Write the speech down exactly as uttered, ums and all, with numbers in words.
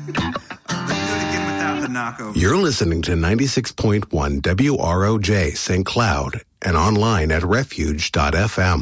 You're listening to ninety-six point one W R O J Saint Cloud and online at refuge dot f m.